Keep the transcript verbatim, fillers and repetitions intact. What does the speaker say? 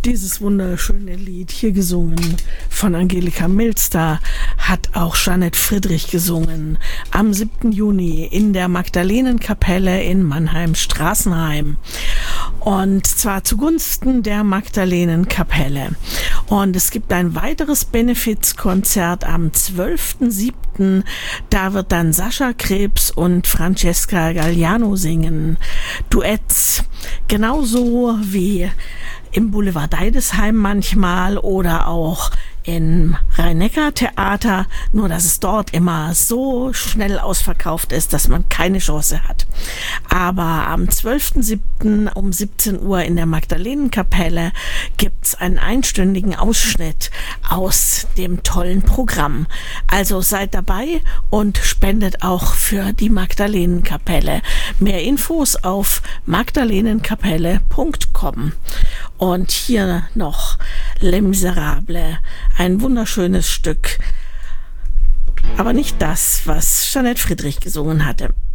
Dieses wunderschöne Lied, hier gesungen von Angelika Milster, hat auch Jeanette Friedrich gesungen am siebten Juni in der Magdalenenkapelle in Mannheim-Straßenheim. Und zwar zugunsten der Magdalenenkapelle. Und es gibt ein weiteres Benefizkonzert am zwölften siebten Da wird dann Sascha Krebs und Francesca Galliano singen. Duetts, genauso wie im Boulevard Deidesheim manchmal oder auch im Rhein-Neckar-Theater, nur dass es dort immer so schnell ausverkauft ist, dass man keine Chance hat. Aber am zwölften siebten um siebzehn Uhr in der Magdalenenkapelle gibt's einen einstündigen Ausschnitt aus dem tollen Programm. Also seid dabei und spendet auch für die Magdalenenkapelle. Mehr Infos auf magdalenenkapelle punkt com. Und hier noch Les Miserables, ein wunderschönes Stück, aber nicht das, was Jeanette Friedrich gesungen hatte.